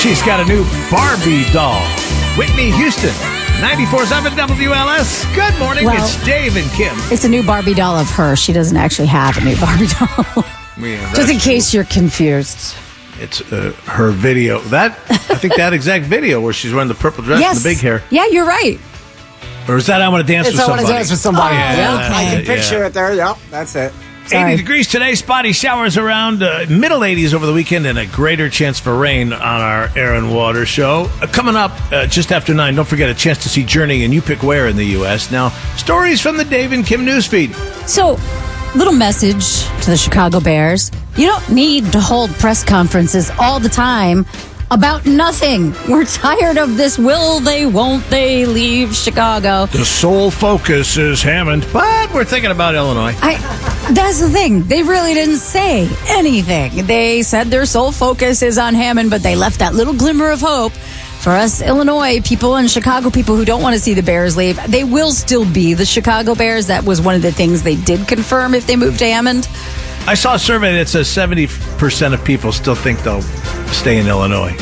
She's got a new Barbie doll. Whitney Houston, 94.7 WLS. Good morning. Well, it's Dave and Kim. It's a new Barbie doll of her. She doesn't actually have a new Barbie doll. Yeah, Just in case you're confused. It's her video. I think that exact video where she's wearing the purple dress and the big hair. Yeah, you're right. Or is that I Want to Dance with Somebody? I Want to Dance with Somebody. Yeah, okay. I can picture it there. Yep, that's it. Sorry. 80 degrees today, spotty showers around middle 80s over the weekend, and a greater chance for rain on our air and water show. Coming up just after 9, don't forget a chance to see Journey and You Pick Where in the U.S. Now, stories from the Dave and Kim newsfeed. So, little message to the Chicago Bears. You don't need to hold press conferences all the time about nothing. We're tired of this will they, won't they leave Chicago. The sole focus is Hammond, but we're thinking about Illinois. That's the thing. They really didn't say anything. They said their sole focus is on Hammond, but they left that little glimmer of hope for us Illinois people and Chicago people who don't want to see the Bears leave. They will still be the Chicago Bears. That was one of the things they did confirm if they moved to Hammond. I saw a survey that says 70% of people still think they'll stay in Illinois.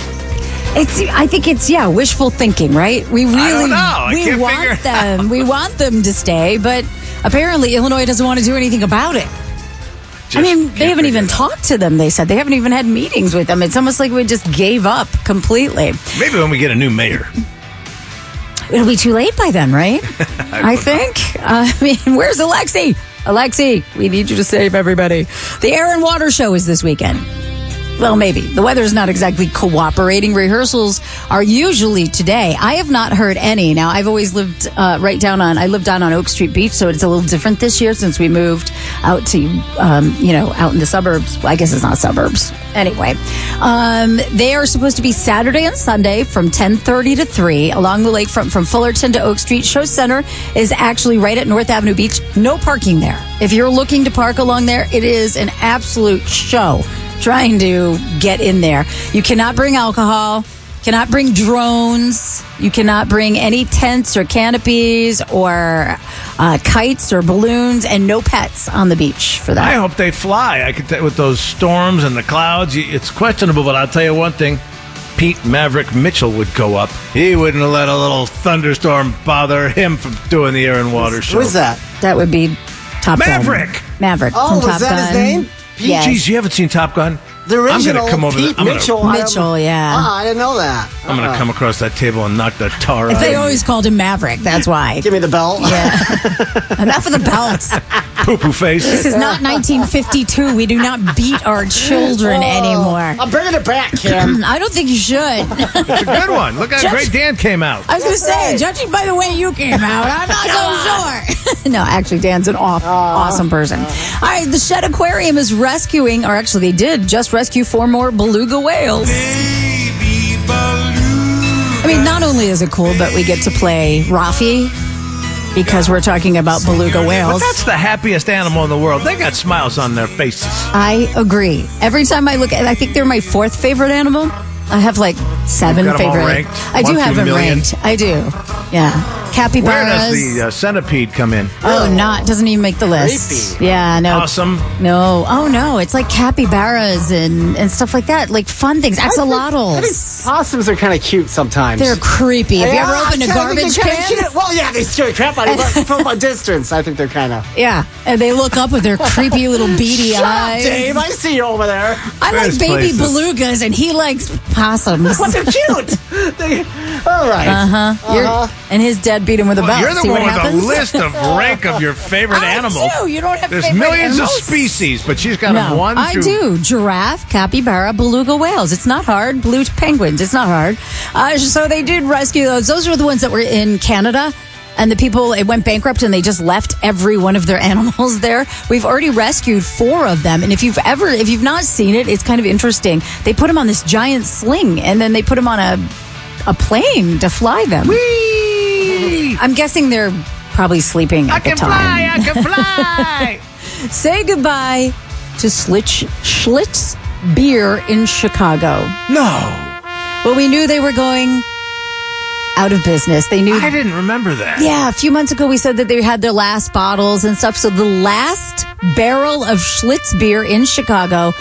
I think it's wishful thinking, right? We really I don't know. we want them. We want them to stay, but apparently Illinois doesn't want to do anything about it. They haven't even talked to them, they said. They haven't even had meetings with them. It's almost like we just gave up completely. Maybe when we get a new mayor. It'll be too late by then, right? I think. Where's Alexi? Alexi, we need you to save everybody. The Air and Water Show is this weekend. Well, maybe. The weather's not exactly cooperating. Rehearsals are usually today. I have not heard any. Now, I've always lived I lived down on Oak Street Beach, so it's a little different this year since we moved out to, out in the suburbs. Well, I guess it's not suburbs. Anyway, they are supposed to be Saturday and Sunday from 10:30 to 3 along the lakefront from Fullerton to Oak Street. Show Center is actually right at North Avenue Beach. No parking there. If you're looking to park along there, it is an absolute show trying to get in there. You cannot bring alcohol, cannot bring drones, you cannot bring any tents or canopies or kites or balloons, and no pets on the beach for that. I hope they fly. I could tell with those storms and the clouds, it's questionable, but I'll tell you one thing. Pete Maverick Mitchell would go up. He wouldn't have let a little thunderstorm bother him from doing the Air and Water Show. Who's that? That would be Top Maverick. Gun. Maverick. Oh, from Top was that Gun. his name? Yes. Geez, you haven't seen Top Gun? The original I'm gonna come over Pete Mitchell. Mitchell, yeah. I didn't know that. I'm going to come across that table and knock the tar out. They always called him Maverick, that's why. Give me the belt. Yeah. Enough of the belts. Poo-poo face. This is not 1952. We do not beat our children anymore. I'm bringing it back, Kim. I don't think you should. It's a good one. Look how great Dan came out. I was going to say, judging by the way you came out, I'm not so sure. No, actually, Dan's an awesome person. All right, the Shed Aquarium is rescuing, or actually they did just rescue 4 more beluga whales. Not only is it cool, but we get to play Rafi because we're talking about beluga whales. But that's the happiest animal in the world. They got smiles on their faces. I agree. Every time I look at it, I think they're my 4th favorite animal. I have 7 got them all favorite. ranked? I do 1 have through them million? ranked. I do. Yeah. Capybaras. Where does the centipede come in? Doesn't even make the list. Creepy. Yeah, no. Awesome. No. Oh, no. It's like capybaras and stuff like that. Like fun things. I think Axolotls. possums are kind of cute sometimes. They're creepy. Have you ever opened a garbage can? Cute. Well, yeah, they scare the crap out of you, but from a distance, I think they're kind of... Yeah. And they look up with their creepy little beady Shut up, eyes. Dave. I see you over there. I like There's baby places. belugas, and he likes possums. But they're cute. All right. And his dad beat him with a belt. You're the See one what with happens? a list of rank of your favorite animals. I do. You don't have There's favorite millions animals? of species, but she's got them No, 1 I through... do. Giraffe, capybara, beluga whales. It's not hard. Blue penguins. It's not hard. So they did rescue those. Those were the ones that were in Canada. And the people, it went bankrupt and they just left every one of their animals there. We've already rescued 4 of them. And if you've not seen it, it's kind of interesting. They put them on this giant sling and then they put them on a plane to fly them. Whee! I'm guessing they're probably sleeping at the time. I can fly! Say goodbye to Schlitz Beer in Chicago. No. Well, we knew they were going out of business. They knew. I didn't remember that. Yeah, a few months ago we said that they had their last bottles and stuff. So the last barrel of Schlitz beer in Chicago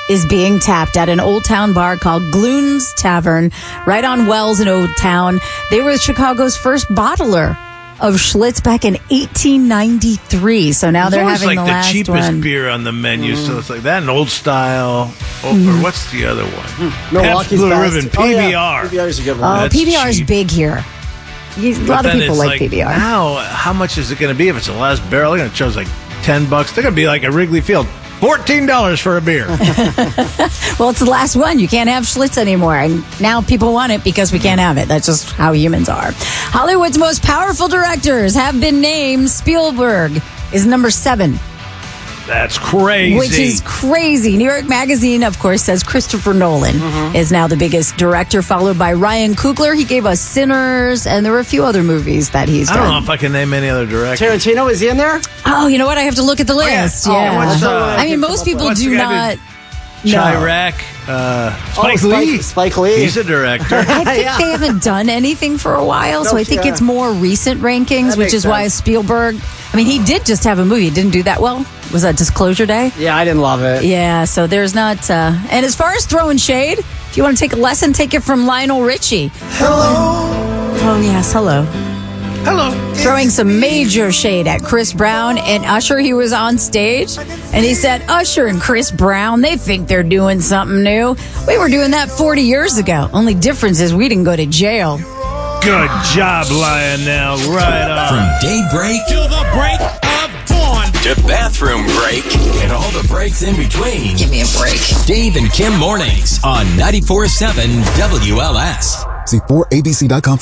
is being tapped at an Old Town bar called Gloon's Tavern, right on Wells in Old Town. They were Chicago's first bottler of Schlitz back in 1893. So now they're having the last cheapest one. beer on the menu. So it's like that and Old Style. Or what's the other one? Milwaukee's Blue best. Ribbon, Oh, PBR. yeah. PBR is a good one. Oh, That's PBR is cheap. big here. A lot of people like PBR. Now, how much is it going to be if it's the last barrel? They're going to charge like $10. They're going to be like at Wrigley Field. $14 for a beer. Well, it's the last one. You can't have Schlitz anymore. And now people want it because we can't have it. That's just how humans are. Hollywood's most powerful directors have been named. Spielberg is number 7. That's crazy. Which is crazy. New York Magazine, of course, says Christopher Nolan is now the biggest director, followed by Ryan Coogler. He gave us Sinners, and there were a few other movies that he's I done. don't know if I can name any other director. Tarantino, is he in there? Oh, you know what? I have to look at the list. yeah. Yeah. What's, I mean, most people what's do the guy not know. Chirac, Spike Lee. Spike Lee. He's a director. I think Yeah. they haven't done anything for a while, so I think yeah. it's more recent rankings, That which makes is why sense. Spielberg. I mean, he did just have a movie. It didn't do that well. Was that Disclosure Day? Yeah, I didn't love it. Yeah, so there's not. And as far as throwing shade, if you want to take a lesson, take it from Lionel Richie. Oh, yes, hello. Hello. Throwing some major shade at Chris Brown and Usher. He was on stage and he said, Usher and Chris Brown, they think they're doing something new. We were doing that 40 years ago. Only difference is we didn't go to jail. Good job, Lionel. Right on. From daybreak To the break of dawn. to bathroom break and all the breaks in between. Give me a break. Dave and Kim mornings on 94.7 WLS. See 4abc.com for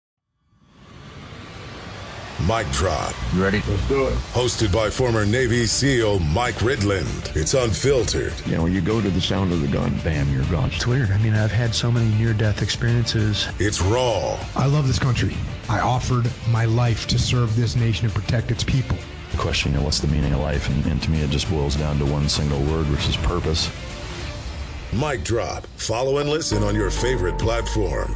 Mic Drop. You ready? Let's do it. Hosted by former Navy SEAL Mike Ridland. It's unfiltered. You know, you go to the sound of the gun, bam, you're gone. It's weird. I mean, I've had so many near-death experiences. It's raw. I love this country. I offered my life to serve this nation and protect its people. The question, you know, what's the meaning of life? And to me, it just boils down to one single word, which is purpose. Mic Drop. Follow and listen on your favorite platform.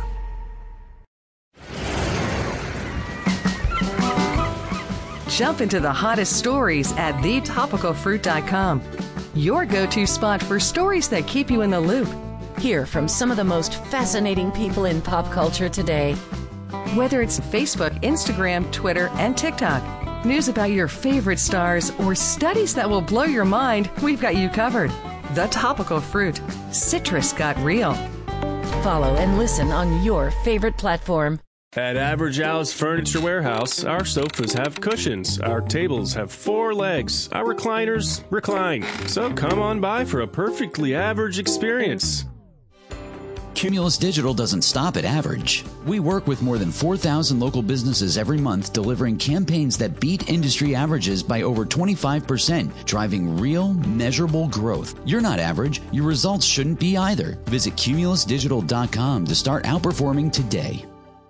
Jump into the hottest stories at thetopicalfruit.com. Your go-to spot for stories that keep you in the loop. Hear from some of the most fascinating people in pop culture today. Whether it's Facebook, Instagram, Twitter, and TikTok, news about your favorite stars, or studies that will blow your mind, we've got you covered. The Topical Fruit. Citrus got real. Follow and listen on your favorite platform. At Average Al's Furniture Warehouse, our sofas have cushions, our tables have 4 legs, our recliners recline. So come on by for a perfectly average experience. Cumulus Digital doesn't stop at average. We work with more than 4,000 local businesses every month, delivering campaigns that beat industry averages by over 25%, driving real, measurable growth. You're not average. Your results shouldn't be either. Visit cumulusdigital.com to start outperforming today.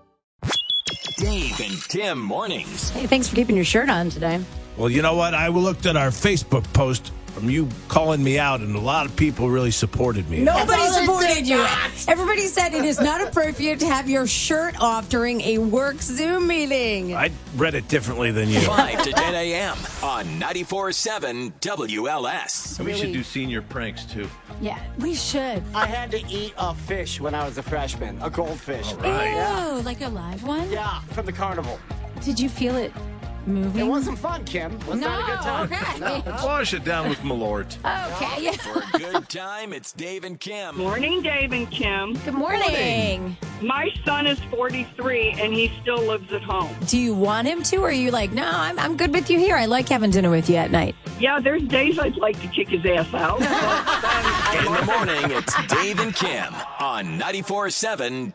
Dave and Kim mornings. Hey, thanks for keeping your shirt on today. Well, you know what? I looked at our Facebook post from you calling me out, and a lot of people really supported me. Nobody supported you. Everybody said it is not appropriate to have your shirt off during a work Zoom meeting. I read it differently than you. 5 to 10 a.m. on 94.7 WLS. And we should do senior pranks, too. Yeah, we should. I had to eat a fish when I was a freshman, a goldfish. Ew, like a live one? Yeah, from the carnival. Did you feel it moving? It wasn't fun, Kim. Was that a good time? Okay. Let's wash it down with Malort. Okay, yeah. For a good time, it's Dave and Kim. Morning, Dave and Kim. Good morning. My son is 43 and he still lives at home. Do you want him to, or are you like, no, I'm good with you here. I like having dinner with you at night. Yeah, there's days I'd like to kick his ass out. In the morning, it's Dave and Kim on 94.7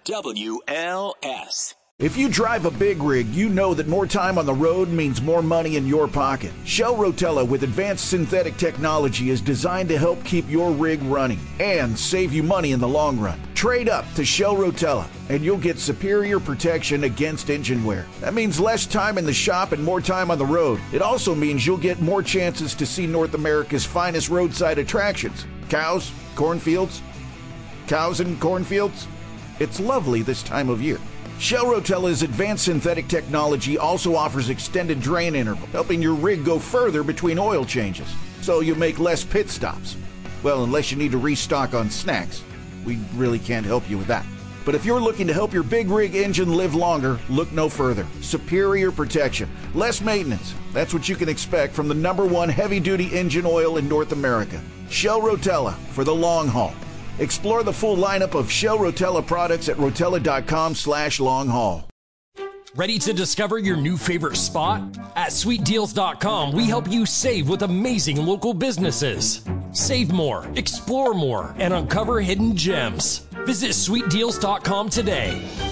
WLS. If you drive a big rig, you know that more time on the road means more money in your pocket. Shell Rotella with advanced synthetic technology is designed to help keep your rig running and save you money in the long run. Trade up to Shell Rotella and you'll get superior protection against engine wear. That means less time in the shop and more time on the road. It also means you'll get more chances to see North America's finest roadside attractions. Cows, cornfields, cows and cornfields. It's lovely this time of year. Shell Rotella's advanced synthetic technology also offers extended drain interval, helping your rig go further between oil changes, so you make less pit stops. Well, unless you need to restock on snacks. We really can't help you with that. But if you're looking to help your big rig engine live longer, look no further. Superior protection, less maintenance. That's what you can expect from the #1 heavy-duty engine oil in North America. Shell Rotella for the long haul. Explore the full lineup of Shell Rotella products at rotella.com/long-haul. Ready to discover your new favorite spot? At sweetdeals.com, we help you save with amazing local businesses. Save more, explore more, and uncover hidden gems. Visit sweetdeals.com today.